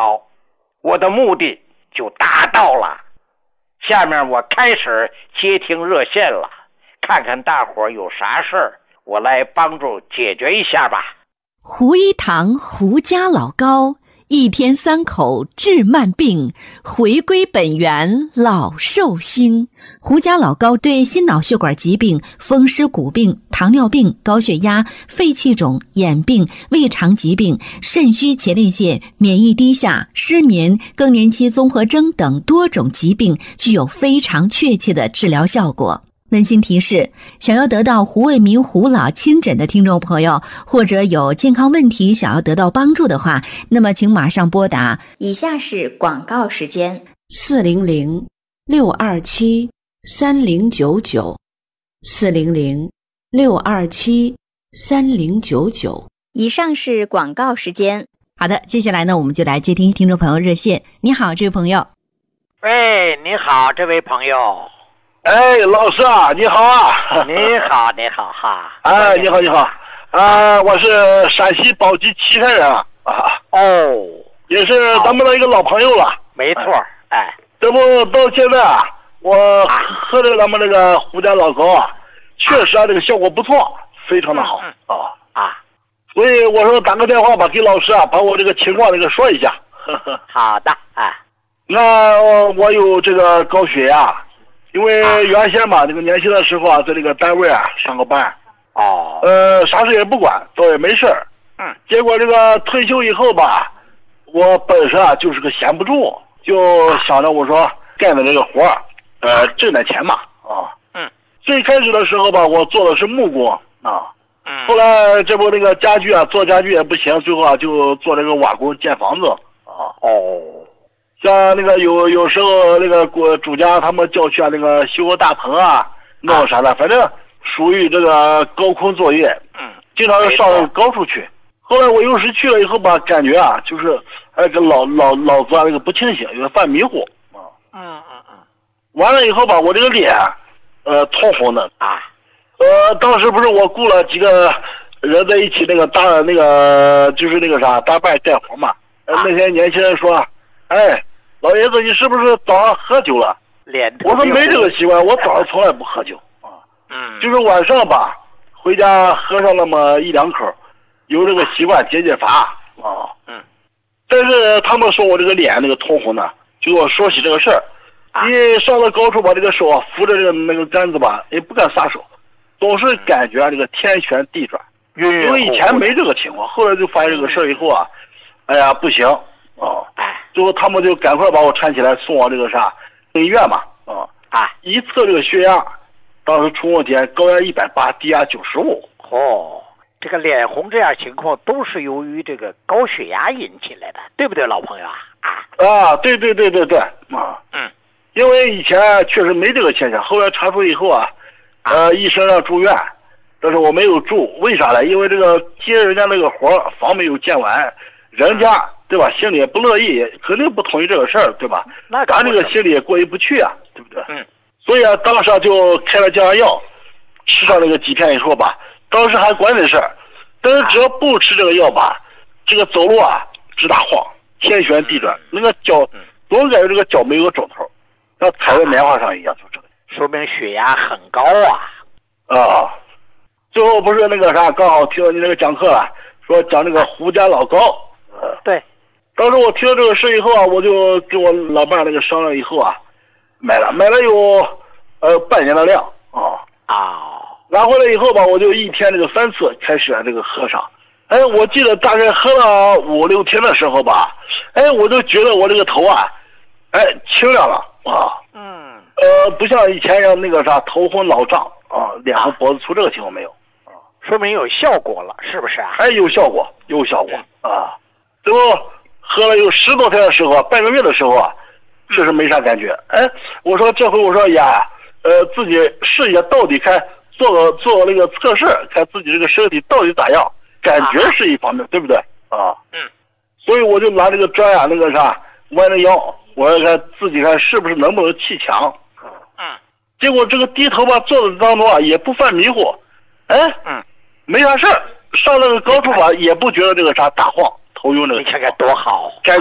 好，我的目的就达到了。下面我开始接听热线了，看看大伙有啥事儿，我来帮助解决一下吧。 胡一堂胡家老高，一天3口治慢病，回归本源老寿星。胡家老高对心脑血管疾病、风湿骨病、糖尿病、高血压、肺气肿、眼病、胃肠疾病、肾虚前列腺、免疫低下、失眠、更年期综合征等多种疾病具有非常确切的治疗效果。温馨提示，想要得到胡卫民胡老亲诊的听众朋友，或者有健康问题想要得到帮助的话，那么请马上拨打。 以下是广告时间 ，400-627-3099，400-627-3099。 以上是广告时间。 好的，接下来呢，我们就来接听听众朋友热线。你好，这位朋友。 喂，你好，这位朋友。 哎，老师啊，你好啊！ 你好，你好哈！ 哎，你好，你好，我是陕西宝鸡岐山人啊。 哦， 也是咱们的一个老朋友了。 没错，哎， 这不到现在啊，我喝的咱们这个胡家老高啊，确实啊，这个效果不错，非常的好所以我说打个电话吧，给老师啊，把我这个情况这个说一下。 好的，哎， 那我有这个高血压。因为原先嘛，这个年轻的时候啊，在这个单位啊上个班，啥事也不管，倒也没事儿。结果这个退休以后吧，我本身啊就是个闲不住，就想着我说干的这个活挣点钱嘛最开始的时候吧，我做的是木工后来这不那个家具啊，做家具也不行，最后啊就做这个瓦工建房子像那个有时候那个主家他们叫去啊，那个修个大棚啊，弄啥的，反正属于这个高空作业，经常上高处去。后来我有时去了以后吧，感觉啊，就是这脑子啊那个不清醒，有点犯迷糊完了以后吧，我这个脸通红的当时不是我雇了几个人在一起那个就是那个啥搭伴干活嘛，那些年轻人说，哎。老爷子，你是不是早上喝酒了？我说没这个习惯，我早上从来不喝酒就是晚上吧，回家喝上那么1-2口，有这个习惯解乏但是他们说我这个脸那个通红呢，就给我说起这个事儿。一上了高处把这个手啊扶着这个那个杆子吧，也不敢撒手，总是感觉这个天旋地转。因为以前没这个情况，后来就发现这个事儿以后啊，哎呀不行最后他们就赶快把我搀起来送往这个医院嘛一测这个血压，当时出问题，高压180，低压95。 这个脸红这样情况都是由于这个高血压引起来的，对不对，老朋友对因为以前确实没这个现象，后来查出以后啊医生让住院，但是我没有住，为啥呢？因为这个接人家那个活房没有建完，人家对吧？心里也不乐意，肯定不同意这个事儿，对吧？咱这个心里也过意不去啊，对不对？所以啊，当时就开了降压药，吃上那个几天以后吧，当时还管这事儿，但是只要不吃这个药吧，这个走路啊直打晃，天旋地转，那个脚总感觉这个脚没有个肿头，像踩在棉花上一样，就这个。 说明血压很高最后不是那个刚好听到你那个讲课了，说讲那个胡家老高。 对。 当时我听到这个事以后啊，我就跟我老伴那个商量以后啊，买了有半年的量拿回来以后吧，我就一天这个3次开始这个喝上。我记得大概喝了5-6天的时候吧，我就觉得我这个头啊，清亮了不像以前一样那个头昏脑胀脸和脖子粗，这个情况没有说明有效果了，是不是有效果最后喝了有10多天的时候，半个月的时候啊，确实没啥感觉。我说这回我说呀，自己试一下，到底看做那个测试，看自己这个身体到底咋样，感觉是一方面，对不对所以我就拿这个砖那个弯着腰，我要看自己看是不是能不能气强结果这个低头吧，做的当中啊也不犯迷糊，没啥事儿，上那个高处吧也不觉得这个打晃，头晕这个， 你看看多好。